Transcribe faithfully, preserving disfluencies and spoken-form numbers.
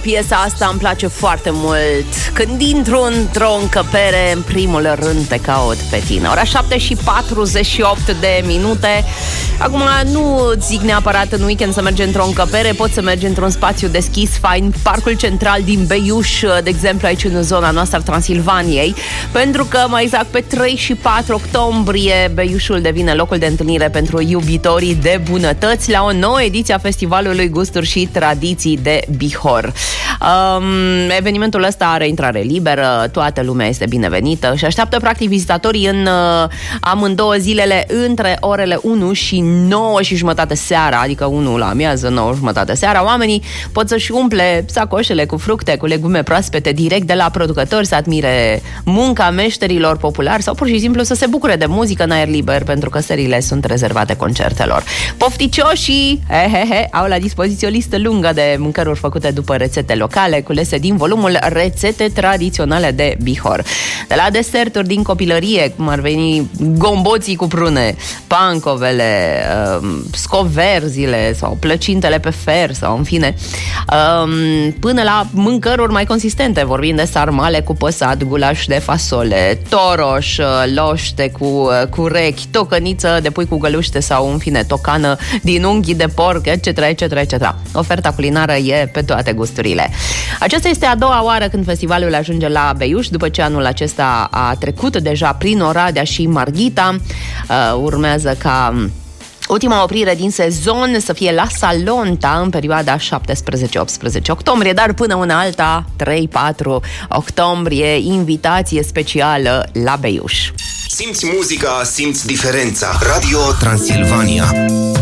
piesa asta îmi place foarte mult. Când intru într-o încăpere, în primul rând te caut pe tine. Ora șapte și patruzeci și opt de minute. Acum nu zic neapărat în weekend să mergi într-o încăpere, poți să mergi într-un spațiu deschis, fain, Parcul Central din Beiuș, de exemplu aici în zona noastră Transilvaniei, pentru că mai exact pe trei și patru octombrie Beiușul devine locul de întâlnire pentru iubitorii de bunătăți la o nouă ediție a Festivalului Gusturi și Tradiții de Bihor. Um, evenimentul ăsta are intrare liberă, toată lumea este binevenită și așteaptă practic vizitatorii în uh, amândouă zilele între orele unu și nouă și jumătate seara, adică unu la amiază, nouă și jumătate seara. Oamenii pot să-și umple sacoșele cu fructe, cu legume proaspete direct de la producători, să admire munca meșterilor populari sau pur și simplu să se bucure de muzică în aer liber, pentru că serile sunt rezervate concertelor. Pofticioșii he, he, he, au la dispoziție o listă lungă de mâncăruri făcute după rețete locale, culese din volumul Rețete tradiționale de Bihor. De la deserturi din copilărie, cum ar veni gomboții cu prune, pancovele, scoverzile sau plăcintele pe fer sau în fine, până la mâncăruri mai consistente, vorbind de sarmale cu păsat, gulaș de fasole, toroș, loște cu, cu rechi, tocăniță de pui cu găluște sau în fine tocană din unghi de porc, etc, etc, et cetera. Oferta culinară e pe toate gusturile. Aceasta este a doua oară când festivalul ajunge la Beiuș, după ce anul acesta a trecut deja prin Oradea și Marghita. Uh, urmează ca ultima oprire din sezon să fie la Salonta în perioada șaptesprezece optsprezece octombrie, dar până una alta, trei patru octombrie, invitație specială la Beiuș. Simți muzica, simți diferența. Radio Transilvania.